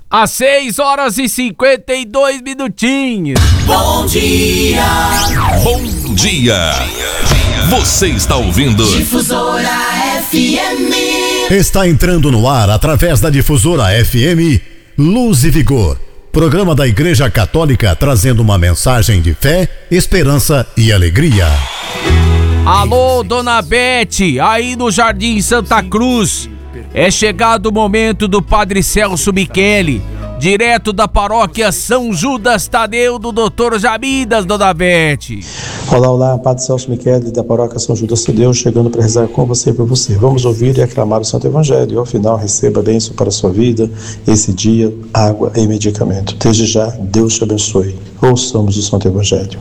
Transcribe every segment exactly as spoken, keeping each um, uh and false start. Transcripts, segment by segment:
Às seis horas e cinquenta e dois minutinhos. Bom dia. Bom dia. Você está ouvindo Difusora F M. Está entrando no ar através da Difusora F M Luz e Vigor. Programa da Igreja Católica trazendo uma mensagem de fé, esperança e alegria. Alô, Dona Bete, aí no Jardim Santa Cruz. É chegado o momento do Padre Celso Michele, direto da paróquia São Judas Tadeu do doutor Jamidas, Dona Bete. Olá, olá, Padre Celso Michele da paróquia São Judas Tadeu, chegando para rezar com você e por você. Vamos ouvir e aclamar o Santo Evangelho e ao final receba bênção para a sua vida, esse dia, água e medicamento. Desde já, Deus te abençoe. Ouçamos o Santo Evangelho.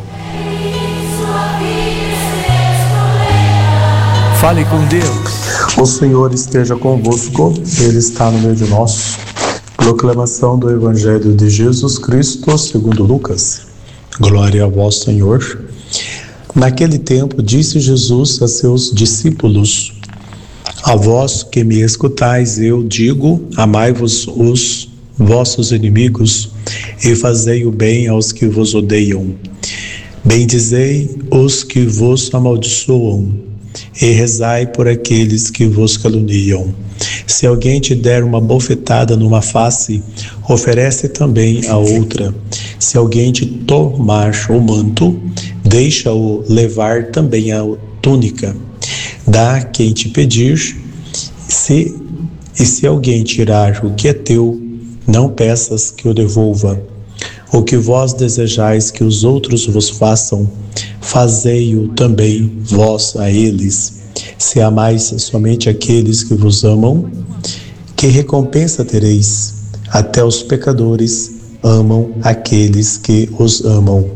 Fale com Deus. O Senhor esteja convosco, Ele está no meio de nós. Proclamação do Evangelho de Jesus Cristo segundo Lucas. Glória a vós, Senhor. Naquele tempo disse Jesus a seus discípulos: a vós que me escutais, eu digo, amai-vos os vossos inimigos e fazei o bem aos que vos odeiam. Bendizei os que vos amaldiçoam e rezai por aqueles que vos caluniam. Se alguém te der uma bofetada numa face, oferece também a outra. Se alguém te tomar o manto, deixa-o levar também a túnica. Dá quem te pedir, se, e se alguém tirar o que é teu, não peças que o devolva. O que vós desejais que os outros vos façam, fazei-o também vós a eles. Se amais somente aqueles que vos amam, que recompensa tereis? Até os pecadores amam aqueles que os amam.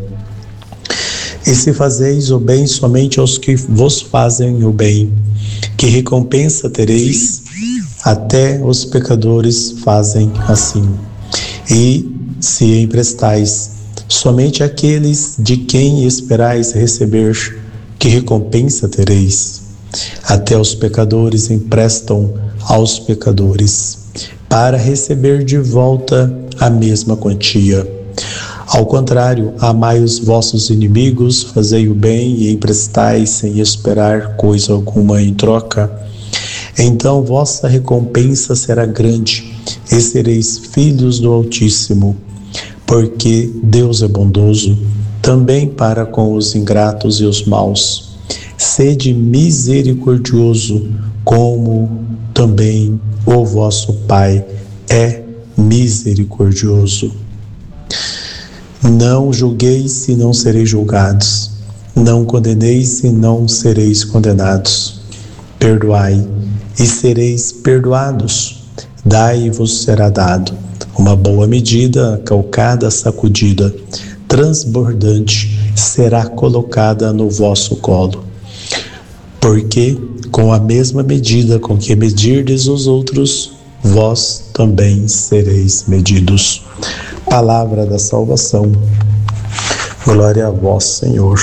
E se fazeis o bem somente aos que vos fazem o bem, que recompensa tereis? Até os pecadores fazem assim. E se emprestais somente àqueles de quem esperais receber, que recompensa tereis? Até os pecadores emprestam aos pecadores, para receber de volta a mesma quantia. Ao contrário, amai os vossos inimigos, fazei o bem e emprestai sem esperar coisa alguma em troca. Então vossa recompensa será grande, e sereis filhos do Altíssimo, porque Deus é bondoso também para com os ingratos e os maus. Sede misericordioso, como também o vosso Pai é misericordioso. Não julgueis e não sereis julgados. Não condeneis e não sereis condenados. Perdoai e sereis perdoados. Dai e vos será dado. Uma boa medida, calcada, sacudida, transbordante, será colocada no vosso colo. Porque com a mesma medida com que medirdes os outros, vós também sereis medidos. Palavra da salvação. Glória a vós, Senhor.